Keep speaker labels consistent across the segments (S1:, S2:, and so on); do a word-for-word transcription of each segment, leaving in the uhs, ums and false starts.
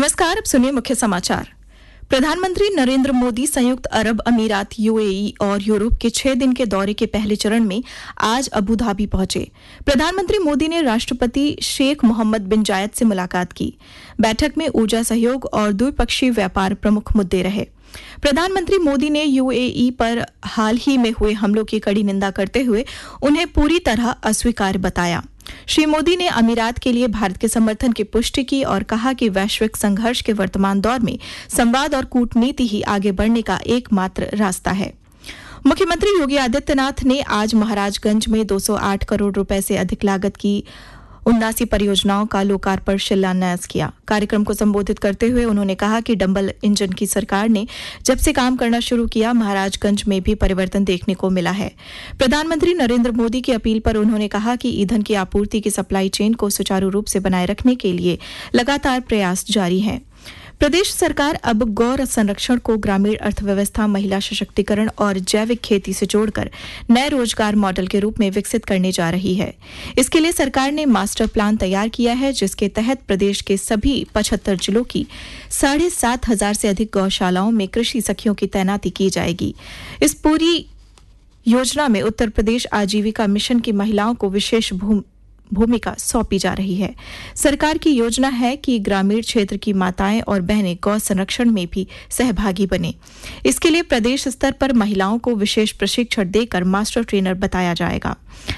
S1: नमस्कार, अब सुनिए मुख्य समाचार। प्रधानमंत्री नरेंद्र मोदी संयुक्त अरब अमीरात यूएई और यूरोप के छह दिन के दौरे के पहले चरण में आज अबू धाबी पहुंचे। प्रधानमंत्री मोदी ने राष्ट्रपति शेख मोहम्मद बिन जायद से मुलाकात की। बैठक में ऊर्जा सहयोग और द्विपक्षीय व्यापार प्रमुख मुद्दे रहे। प्रधानमंत्री मोदी ने यूएई पर हाल ही में हुए हमलों की कड़ी निंदा करते हुए उन्हें पूरी तरह अस्वीकार्य बताया। श्री मोदी ने अमीरात के लिए भारत के समर्थन की पुष्टि की और कहा कि वैश्विक संघर्ष के वर्तमान दौर में संवाद और कूटनीति ही आगे बढ़ने का एकमात्र रास्ता है। मुख्यमंत्री योगी आदित्यनाथ ने आज महाराजगंज में दो सौ आठ करोड़ रुपए से अधिक लागत की उन्नासी परियोजनाओं का लोकार्पण शिलान्यास किया। कार्यक्रम को संबोधित करते हुए उन्होंने कहा कि डबल इंजन की सरकार ने जब से काम करना शुरू किया, महाराजगंज में भी परिवर्तन देखने को मिला है। प्रधानमंत्री नरेंद्र मोदी की अपील पर उन्होंने कहा कि ईंधन की आपूर्ति की सप्लाई चेन को सुचारू रूप से बनाए रखने के लिए लगातार प्रयास जारी हैं। प्रदेश सरकार अब गौ संरक्षण को ग्रामीण अर्थव्यवस्था, महिला सशक्तिकरण और जैविक खेती से जोड़कर नए रोजगार मॉडल के रूप में विकसित करने जा रही है। इसके लिए सरकार ने मास्टर प्लान तैयार किया है, जिसके तहत प्रदेश के सभी पचहत्तर जिलों की साढ़े सात हजार से अधिक गौशालाओं में कृषि सखियों की तैनाती की जाएगी। इस पूरी योजना में उत्तर प्रदेश आजीविका मिशन की महिलाओं को विशेष भूमि भूमिका सौंपी जा रही है। सरकार की योजना है कि ग्रामीण क्षेत्र की माताएं और बहनें गौ संरक्षण में भी सहभागी बने। इसके लिए प्रदेश स्तर पर महिलाओं को विशेष प्रशिक्षण देकर मास्टर ट्रेनर बताया जाएगा,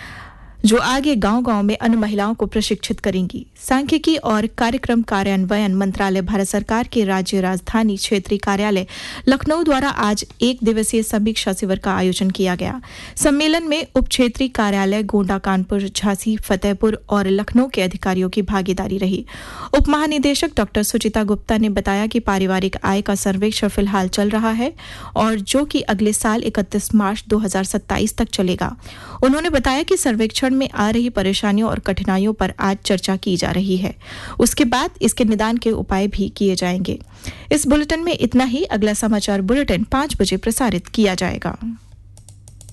S1: जो आगे गांव-गांव में अन्य महिलाओं को प्रशिक्षित करेंगी। सांख्यिकी और कार्यक्रम कार्यान्वयन मंत्रालय, भारत सरकार के राज्य राजधानी क्षेत्रीय कार्यालय लखनऊ द्वारा आज एक दिवसीय समीक्षा शिविर का आयोजन किया गया। सम्मेलन में उप क्षेत्रीय कार्यालय गोंडा, कानपुर, झांसी, फतेहपुर और लखनऊ के अधिकारियों की भागीदारी रही। उप महानिदेशक डॉक्टर सुचिता गुप्ता ने बताया कि पारिवारिक आय का सर्वेक्षण फिलहाल चल रहा है और जो कि अगले साल इकतीस मार्च दो हजार सत्ताईस तक चलेगा। उन्होंने बताया कि सर्वेक्षण में आ रही परेशानियों और कठिनाइयों पर आज चर्चा की जा रही है। उसके बाद इसके निदान के उपाय भी किए जाएंगे। इस बुलेटिन में इतना ही। अगला समाचार बुलेटिन पाँच बजे प्रसारित किया जाएगा।